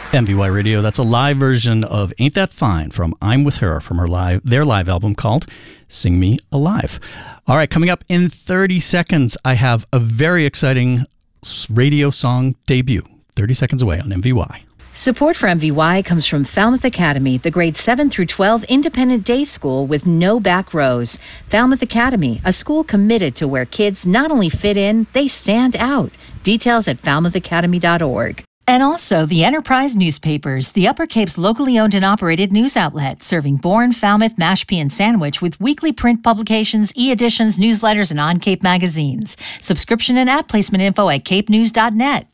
MVY Radio, that's a live version of Ain't That Fine from I'm With Her from their live album called Sing Me Alive. All right, coming up in 30 seconds, I have a very exciting radio song debut. 30 seconds away on MVY. Support for MVY comes from Falmouth Academy, the grades 7 through 12 independent day school with no back rows. Falmouth Academy, a school committed to where kids not only fit in, they stand out. Details at falmouthacademy.org. And also the Enterprise Newspapers, the Upper Cape's locally owned and operated news outlet, serving Bourne, Falmouth, Mashpee, and Sandwich with weekly print publications, e-editions, newsletters, and on-Cape magazines. Subscription and ad placement info at capenews.net.